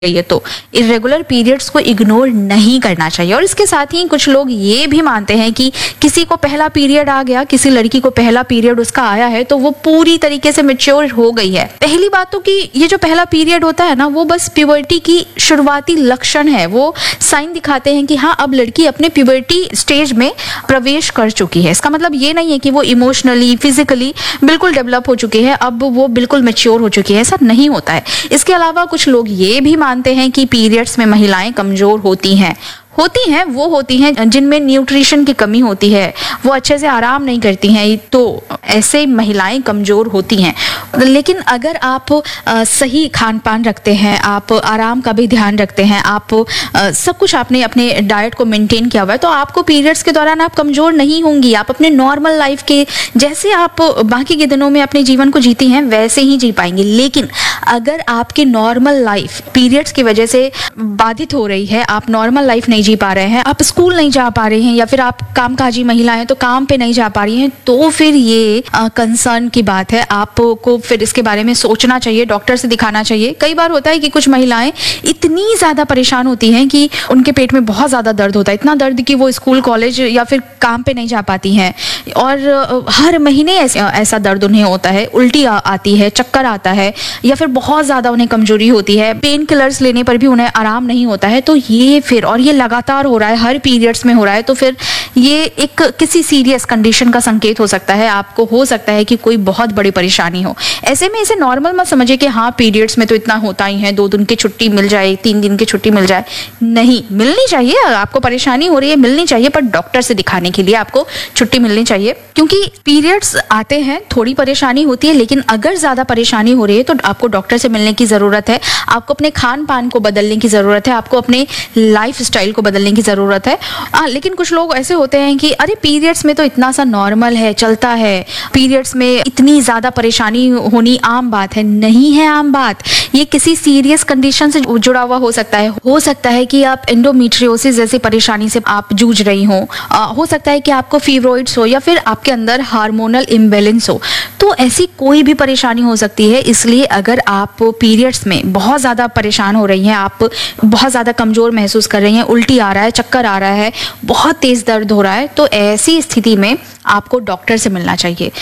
ये तो irregular periods को इग्नोर नहीं करना चाहिए। और इसके साथ ही कुछ लोग ये भी मानते हैं कि किसी को पहला पीरियड आ गया, किसी लड़की को पहला पीरियड उसका आया है तो वो पूरी तरीके से मैच्योर हो गई है। पहली बात तो कि ये जो पहला पीरियड होता है ना, वो बस प्यूबर्टी की शुरुआती लक्षण है। वो साइन दिखाते हैं कि हाँ, अब लड़की अपने प्यूबर्टी स्टेज में प्रवेश कर चुकी है। इसका मतलब ये नहीं है कि वो इमोशनली, फिजिकली बिल्कुल डेवलप हो चुकी है, अब वो बिल्कुल मैच्योर हो चुकी है। ऐसा नहीं होता है। इसके अलावा कुछ लोग ये भी मानते हैं कि पीरियड्स में महिलाएं कमजोर होती हैं। वो होती हैं जिनमें न्यूट्रिशन की कमी होती है, वो अच्छे से आराम नहीं करती हैं, तो ऐसे महिलाएं कमजोर होती हैं। लेकिन अगर आप सही खान पान रखते हैं, आप आराम का भी ध्यान रखते हैं, आप सब कुछ आपने अपने डाइट को मेंटेन किया हुआ है, तो आपको पीरियड्स के दौरान आप कमजोर नहीं होंगी। आप अपने नॉर्मल लाइफ के जैसे आप बाकी के दिनों में अपने जीवन को जीती हैं वैसे ही जी पाएंगी। लेकिन अगर आपकी नॉर्मल लाइफ पीरियड्स की वजह से बाधित हो रही है, आप नॉर्मल लाइफ नहीं जी पा रहे हैं, आप स्कूल नहीं जा पा रहे हैं, या फिर आप कामकाजी महिला हैं तो काम पे नहीं जा पा रही हैं, तो फिर ये कंसर्न की बात है। आपको फिर इसके बारे में सोचना चाहिए, डॉक्टर से दिखाना चाहिए। कई बार होता है कि कुछ महिलाएं इतनी ज्यादा परेशान होती हैं कि उनके पेट में बहुत ज्यादा दर्द होता है, इतना दर्द कि वो स्कूल, कॉलेज या फिर काम पे नहीं जा पाती हैं, और हर महीने ऐसा दर्द उन्हें होता है, उल्टी आती है, चक्कर आता है, या फिर बहुत ज्यादा उन्हें कमजोरी होती है, पेन किलर्स लेने पर भी उन्हें आराम नहीं होता है। तो ये फिर, और ये लगातार हो रहा है, हर पीरियड्स में हो रहा है, तो फिर ये एक किसी सीरियस कंडीशन का संकेत हो सकता है। आपको हो सकता है कि कोई बहुत बड़ी परेशानी हो। ऐसे में इसे नॉर्मल मत समझिए कि हाँ, पीरियड्स में तो इतना होता ही है, 2 दिन की छुट्टी मिल जाए, 3 दिन की छुट्टी मिल जाए। नहीं, मिलनी चाहिए। आपको परेशानी हो रही है, मिलनी चाहिए, पर डॉक्टर से दिखाने के लिए आपको छुट्टी मिलनी चाहिए। क्योंकि पीरियड्स आते हैं, थोड़ी परेशानी होती है, लेकिन अगर ज्यादा परेशानी हो रही है तो आपको डॉक्टर से मिलने की जरूरत है। आपको अपने खान पान को बदलने की जरूरत है, आपको अपने लाइफ स्टाइल को बदलने की जरूरत है। लेकिन कुछ लोग ऐसे होते हैं कि अरे पीरियड्स में तो इतना सा नॉर्मल है, चलता है, पीरियड्स में इतनी ज्यादा परेशानी होनी आम बात है। नहीं है आम बात, ये किसी सीरियस कंडीशन से जुड़ा हुआ हो सकता है। हो सकता है कि आप एंडोमेट्रियोसिस जैसी परेशानी से आप जूझ रही हो सकता है कि आपको फीब्रॉइड्स हो, या फिर आपके अंदर हार्मोनल इम्बैलेंस हो। तो ऐसी कोई भी परेशानी हो सकती है। इसलिए अगर आप पीरियड्स में बहुत ज्यादा परेशान हो रही हैं, आप बहुत ज्यादा कमजोर महसूस कर रही हैं, उल्टी आ रहा है, चक्कर आ रहा है, बहुत तेज दर्द हो रहा है, तो ऐसी स्थिति में आपको डॉक्टर से मिलना चाहिए।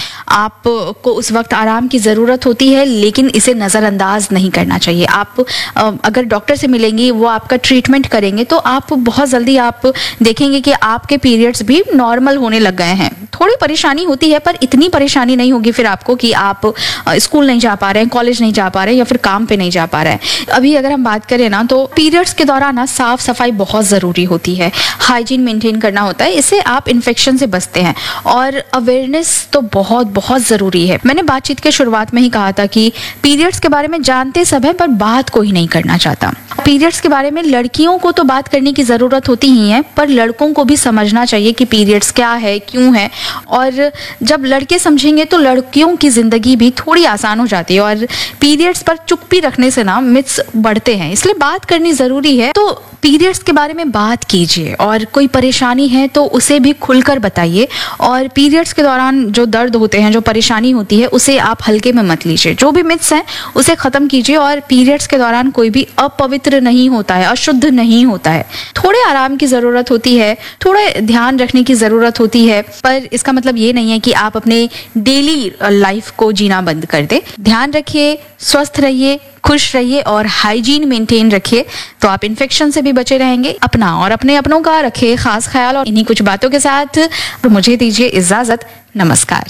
आपको उस वक्त आराम की ज़रूरत होती है, लेकिन इसे नज़रअंदाज नहीं करना चाहिए। आप अगर डॉक्टर से मिलेंगी, वो आपका ट्रीटमेंट करेंगे, तो आप बहुत जल्दी आप देखेंगे कि आपके पीरियड्स भी नॉर्मल होने लग गए हैं। थोड़ी परेशानी होती है, पर इतनी परेशानी नहीं होगी फिर आपको कि आप स्कूल नहीं जा पा रहे हैं, कॉलेज नहीं जा पा रहे हैं, या फिर काम पे नहीं जा पा रहे हैं। अभी अगर हम बात करें ना, तो पीरियड्स के दौरान ना साफ सफाई बहुत ज़रूरी होती है, हाइजीन मेंटेन करना होता है। इससे आप इन्फेक्शन से बचते हैं। और अवेयरनेस तो बहुत बहुत जरूरी है। मैंने बातचीत के शुरुआत में ही कहा था कि पीरियड्स के बारे में जानते सब हैं, पर बात कोई नहीं करना चाहता। पीरियड्स के बारे में लड़कियों को तो बात करने की जरूरत होती ही है, पर लड़कों को भी समझना चाहिए कि पीरियड्स क्या है, क्यों है। और जब लड़के समझेंगे तो लड़कियों की जिंदगी भी थोड़ी आसान हो जाती है। और पीरियड्स पर चुप्पी रखने से ना मिथ्स बढ़ते हैं, इसलिए बात करनी जरूरी है। तो पीरियड्स के बारे में बात कीजिए, और कोई परेशानी है तो उसे भी खुलकर बताइए। और पीरियड्स के दौरान जो दर्द होते हैं, जो परेशानी होती है, उसे आप हल्के में मत लीजिए। जो भी मिथ्स हैं उसे खत्म कीजिए। और पीरियड्स के दौरान कोई भी अपवित्र नहीं होता है, अशुद्ध नहीं होता है। थोड़े आराम की जरूरत होती है, थोड़े ध्यान रखने की जरूरत होती है, पर इसका मतलब ये नहीं है कि आप अपने डेली लाइफ को जीना बंद कर दे। ध्यान रखिए, स्वस्थ रहिए, खुश रहिए और हाइजीन मेंटेन रखिए, तो आप इन्फेक्शन से भी बचे रहेंगे। अपना और अपने अपनों का रखिए खास ख्याल। और इन्हीं कुछ बातों के साथ मुझे दीजिए इजाजत। नमस्कार।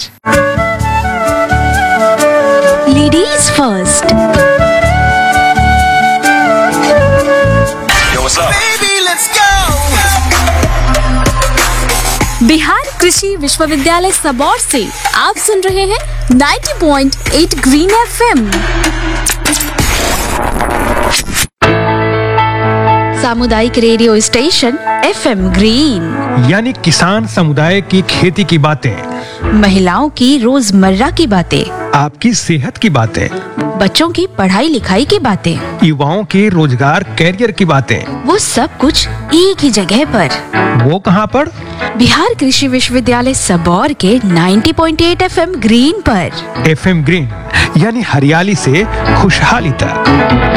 Ladies first. बिहार कृषि विश्वविद्यालय सबौर से आप सुन रहे हैं 90.8 ग्रीन FM। सामुदायिक रेडियो स्टेशन FM ग्रीन, यानी किसान समुदाय की खेती की बातें, महिलाओं की रोजमर्रा की बातें, आपकी सेहत की बातें, बच्चों की पढ़ाई लिखाई की बातें, युवाओं के रोजगार कैरियर की बातें, वो सब कुछ एक ही जगह पर। वो कहाँ पर? बिहार कृषि विश्वविद्यालय सबौर के 90.8 FM ग्रीन पर। FM ग्रीन, यानी हरियाली से खुशहाली तक।